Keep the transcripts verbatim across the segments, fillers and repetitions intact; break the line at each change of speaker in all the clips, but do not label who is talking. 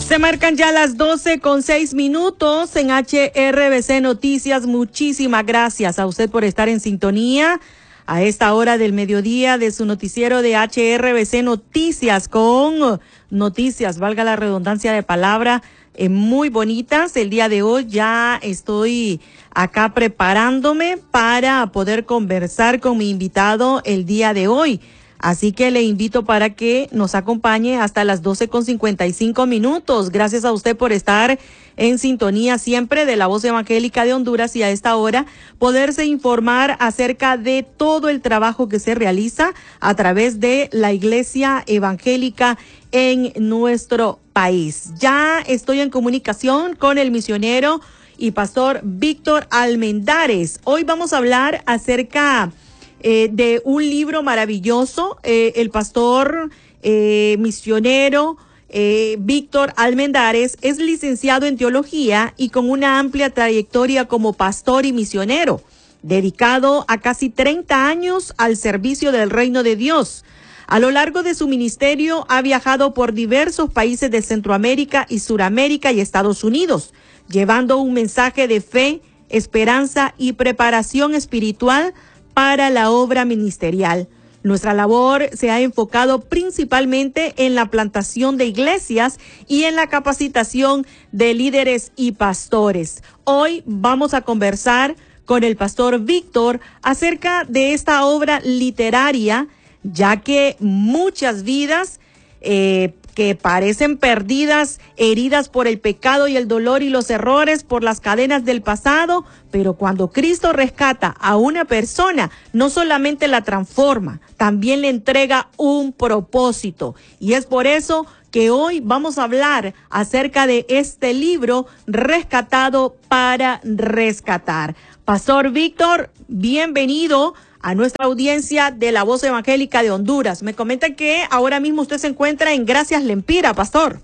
Se marcan ya las doce con seis minutos en H R B C Noticias. Muchísimas gracias a usted por estar en sintonía a esta hora del mediodía de su noticiero de H R B C Noticias, con noticias, valga la redundancia de palabra, eh, muy bonitas. El día de hoy ya estoy acá preparándome para poder conversar con mi invitado el día de hoy. Así que le invito para que nos acompañe hasta las doce con cincuenta y cinco minutos. Gracias a usted por estar en sintonía siempre de la Voz Evangélica de Honduras y a esta hora poderse informar acerca de todo el trabajo que se realiza a través de la Iglesia Evangélica en nuestro país. Ya estoy en comunicación con el misionero y pastor Víctor Almendares. Hoy vamos a hablar acerca Eh, de un libro maravilloso. Eh, el pastor eh, misionero eh, Víctor Almendares es licenciado en teología y con una amplia trayectoria como pastor y misionero, dedicado a casi treinta años al servicio del reino de Dios. A lo largo de su ministerio ha viajado por diversos países de Centroamérica y Suramérica y Estados Unidos, llevando un mensaje de fe, esperanza y preparación espiritual para la obra ministerial. Nuestra labor se ha enfocado principalmente en la plantación de iglesias y en la capacitación de líderes y pastores. Hoy vamos a conversar con el pastor Víctor acerca de esta obra literaria, ya que muchas vidas eh, que parecen perdidas, heridas por el pecado y el dolor y los errores, por las cadenas del pasado, pero cuando Cristo rescata a una persona, no solamente la transforma, también le entrega un propósito. Y es por eso que hoy vamos a hablar acerca de este libro, Rescatado para Rescatar. Pastor Víctor, bienvenido a nuestra audiencia de la Voz Evangélica de Honduras. Me comenta que ahora mismo usted se encuentra en Gracias Lempira, pastor.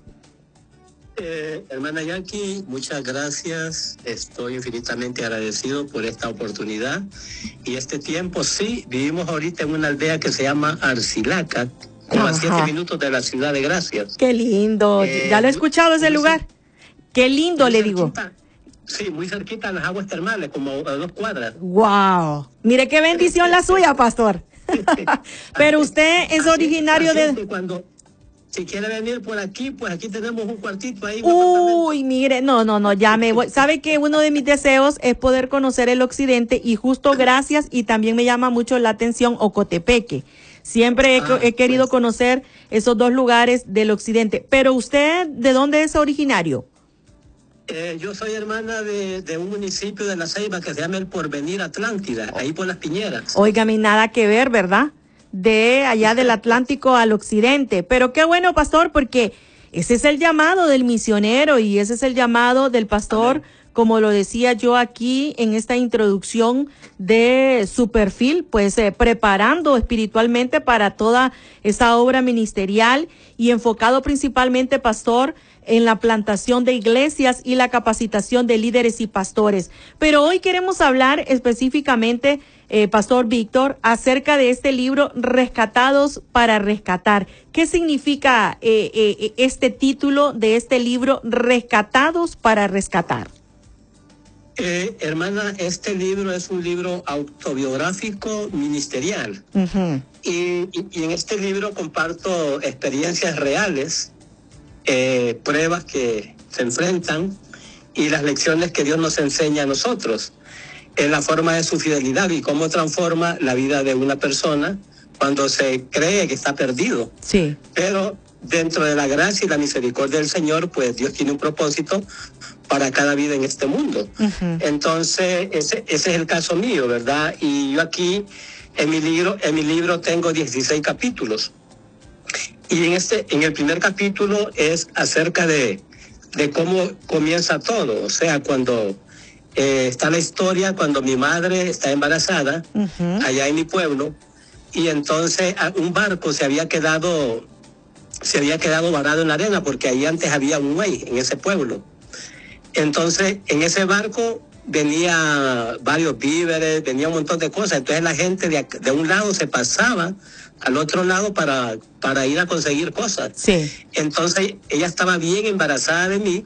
Eh, hermana Jackie, muchas gracias. Estoy infinitamente agradecido por esta oportunidad y este tiempo. Sí, vivimos ahorita en una aldea que se llama Arcilaca, como a siete minutos de la ciudad de Gracias.
Qué lindo. Eh, ¿Ya lo he escuchado ese lugar? Qué lindo, le digo.
Sí, muy cerquita a las aguas termales, como a dos cuadras.
Wow. Mire qué bendición la suya, pastor. Pero usted es originario de...
Cuando, si quiere venir por aquí, pues aquí tenemos un cuartito ahí.
Uy, mire, no, no, no, ya me voy. ¿Sabe que uno de mis deseos es poder conocer el occidente? Y justo gracias, y también me llama mucho la atención Ocotepeque. Siempre he, ah, he querido pues. conocer esos dos lugares del occidente. Pero usted, ¿de dónde es originario?
Eh, yo soy hermana de, de un municipio de La Ceiba que se llama El Porvenir Atlántida, ahí por Las Piñeras.
Óigame, nada que ver, ¿verdad? De allá del Atlántico al occidente. Pero qué bueno, pastor, porque ese es el llamado del misionero y ese es el llamado del pastor, amén, como lo decía yo aquí en esta introducción de su perfil, pues eh, preparando espiritualmente para toda esa obra ministerial y enfocado principalmente, pastor, en la plantación de iglesias y la capacitación de líderes y pastores. Pero hoy queremos hablar específicamente, eh, Pastor Víctor, acerca de este libro, Rescatados para Rescatar. ¿Qué significa eh, eh, este título de este libro, Rescatados para Rescatar?
Eh, hermana, este libro es un libro autobiográfico ministerial. Uh-huh. y, y, y en este libro comparto experiencias reales, Eh, pruebas que se enfrentan y las lecciones que Dios nos enseña a nosotros en la forma de su fidelidad y cómo transforma la vida de una persona cuando se cree que está perdido.
Sí.
Pero dentro de la gracia y la misericordia del Señor, pues Dios tiene un propósito para cada vida en este mundo. Uh-huh. Entonces, ese, ese es el caso mío, ¿verdad? Y yo aquí en mi libro, en mi libro tengo dieciséis capítulos. Y en este, en el primer capítulo es acerca de, de cómo comienza todo. O sea, cuando eh, está la historia, cuando mi madre está embarazada, uh-huh, allá en mi pueblo, y entonces un barco se había quedado, se había quedado varado en la arena, porque ahí antes había un muelle en ese pueblo. Entonces, en ese barco venía varios víveres, venía un montón de cosas. Entonces la gente de, de un lado se pasaba al otro lado para, para ir a conseguir cosas.
Sí.
Entonces ella estaba bien embarazada de mí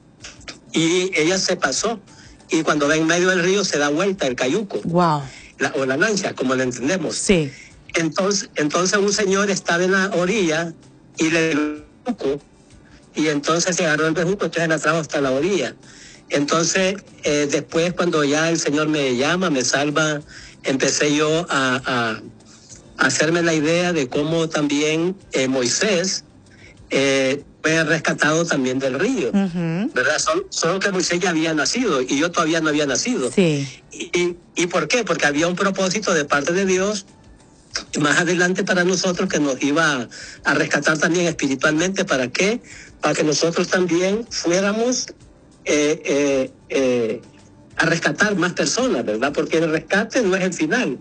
y ella se pasó. Y cuando va en medio del río se da vuelta el cayuco.
Wow.
La, o la lancha, como la entendemos.
Sí.
Entonces, entonces un señor estaba en la orilla y le bejuco, y entonces se agarró el bejuco, entonces la trajo hasta la orilla. Entonces, eh, después cuando ya el Señor me llama, me salva, empecé yo a, a, a hacerme la idea de cómo también eh, Moisés eh, fue rescatado también del río, uh-huh. ¿verdad? Solo, solo que Moisés ya había nacido y yo todavía no había nacido.
Sí.
¿Y, y, y por qué? Porque había un propósito de parte de Dios más adelante para nosotros que nos iba a rescatar también espiritualmente. ¿Para qué? Para que nosotros también fuéramos eh, eh, eh, a rescatar más personas, ¿verdad? Porque el rescate no es el final,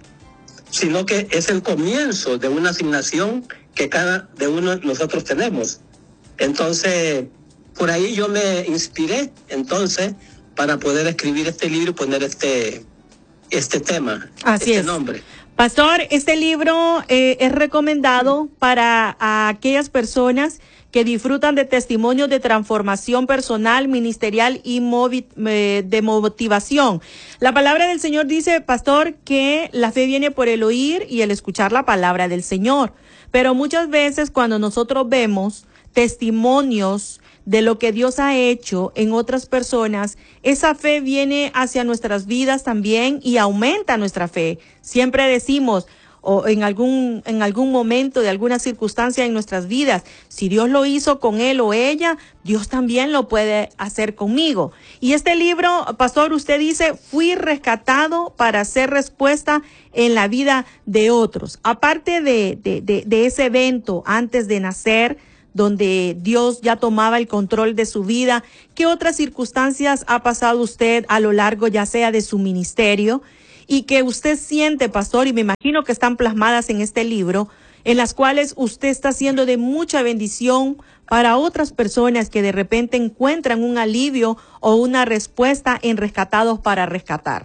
sino que es el comienzo de una asignación que cada de uno de nosotros tenemos. Entonces, por ahí yo me inspiré, entonces, para poder escribir este libro y poner este, este tema,
Así
este
es.
nombre.
Pastor, este libro eh, es recomendado para a aquellas personas que disfrutan de testimonios de transformación personal, ministerial y movi- eh, de motivación. La palabra del Señor dice, pastor, que la fe viene por el oír y el escuchar la palabra del Señor. Pero muchas veces cuando nosotros vemos testimonios de lo que Dios ha hecho en otras personas, esa fe viene hacia nuestras vidas también y aumenta nuestra fe. Siempre decimos, o en algún, en algún momento de alguna circunstancia en nuestras vidas, si Dios lo hizo con él o ella, Dios también lo puede hacer conmigo. Y este libro, pastor, usted dice, fui rescatado para hacer respuesta en la vida de otros. Aparte de, de, de, de ese evento antes de nacer, donde Dios ya tomaba el control de su vida, ¿qué otras circunstancias ha pasado usted a lo largo ya sea de su ministerio y que usted siente, pastor, y me imagino que están plasmadas en este libro, en las cuales usted está siendo de mucha bendición para otras personas que de repente encuentran un alivio o una respuesta en Rescatados para Rescatar?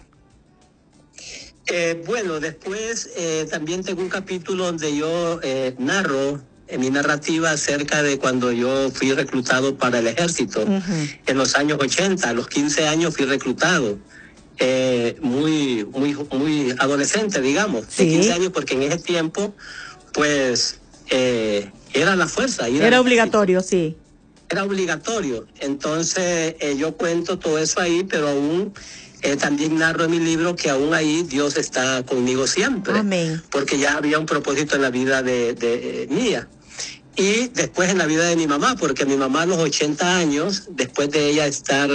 Eh, bueno, después eh, también tengo un capítulo donde yo eh, narro en mi narrativa acerca de cuando yo fui reclutado para el ejército. Uh-huh. En los años ochenta, a los quince años fui reclutado. Eh, muy, muy, muy adolescente, digamos,
sí.
de quince años, porque en ese tiempo, pues, eh, era la fuerza.
Era obligatorio, sí.
Era obligatorio. Entonces, eh, yo cuento todo eso ahí, pero aún eh, también narro en mi libro que aún ahí Dios está conmigo siempre.
Amén.
Porque ya había un propósito en la vida de, de eh, mía. Y después en la vida de mi mamá, porque mi mamá a los ochenta años, después de ella estar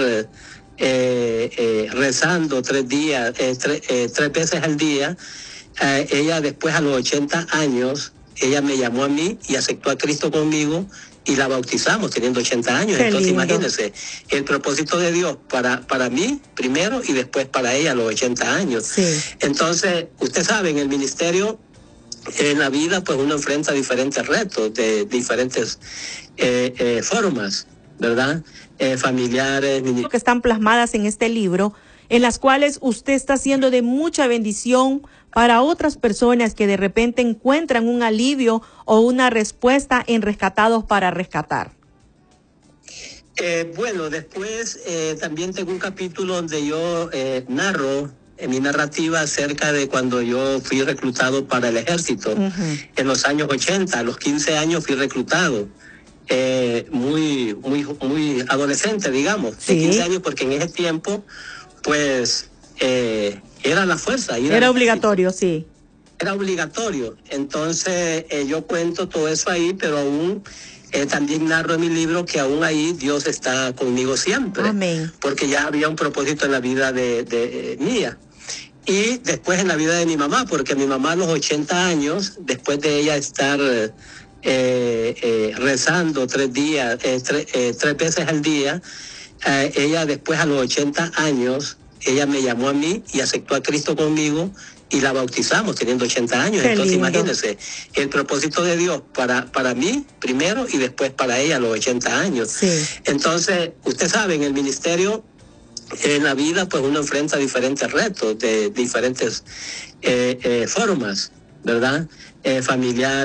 Eh, eh, rezando tres días, eh, tre, eh, tres veces al día, eh, ella después a los ochenta años, ella me llamó a mí y aceptó a Cristo conmigo y la bautizamos teniendo ochenta años.
Qué
Entonces
lindo.
Imagínense, el propósito de Dios para, para mí primero y después para ella a los ochenta años.
Sí.
Entonces, usted sabe, en el ministerio, en la vida, pues uno enfrenta diferentes retos de diferentes eh, eh, formas, ¿verdad? Eh, familiares.
Que están plasmadas en este libro, en las cuales usted está siendo de mucha bendición para otras personas que de repente encuentran un alivio o una respuesta en Rescatados para Rescatar.
Eh, bueno, después eh, también tengo un capítulo donde yo eh, narro en mi narrativa acerca de cuando yo fui reclutado para el ejército. Uh-huh. En los años ochenta, a los quince años fui reclutado. Eh, muy, muy, muy adolescente, digamos,
sí.
de quince años, porque en ese tiempo, pues, eh, era la fuerza.
Era, era obligatorio, sí.
Era obligatorio. Entonces, eh, yo cuento todo eso ahí, pero aún eh, también narro en mi libro que aún ahí Dios está conmigo siempre.
Amén.
Porque ya había un propósito en la vida de, de eh, mía. Y después en la vida de mi mamá, porque mi mamá a los ochenta años, después de ella estar Eh, eh, rezando tres días, eh, tre, eh, tres veces al día, eh, ella después a los ochenta años, ella me llamó a mí y aceptó a Cristo conmigo y la bautizamos teniendo ochenta años.
Qué
Entonces
lindo.
Imagínense, el propósito de Dios para, para mí primero y después para ella a los ochenta años.
Sí.
Entonces, usted sabe, en el ministerio, en la vida pues uno enfrenta diferentes retos de diferentes eh, eh, formas, ¿verdad? Eh, familiar